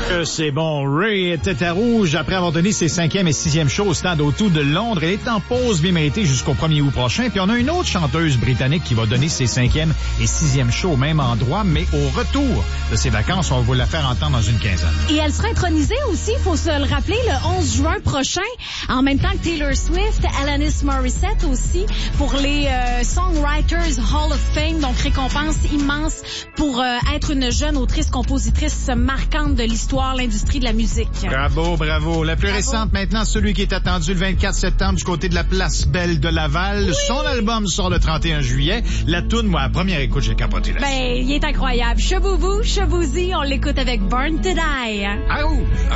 C'est bon. Ray était à rouge après avoir donné ses 5e et 6e shows au Stade O2 de Londres. Elle est en pause bien méritée jusqu'au 1er août prochain. Puis on a une autre chanteuse britannique qui va donner ses 5e et 6e shows au même endroit, mais au retour de ses vacances, on va vous la faire entendre dans une quinzaine. Et elle sera intronisée aussi, il faut se le rappeler, le 11 juin prochain, en même temps que Taylor Swift, Alanis Morissette aussi, pour les Songwriters Hall of Fame, donc récompense immense pour être une jeune autrice-compositrice marquante de l'histoire, l'industrie de la musique. Bravo, bravo. La plus récente maintenant, celui qui est attendu le 24 septembre du côté de la Place Belle de Laval. Oui. Son album sort le 31 juillet. La toune, moi, à première écoute, j'ai capoté là-dessus. Ben, il est incroyable. Cheboubou, Chebouzi, on l'écoute avec Born to Die. À rouge.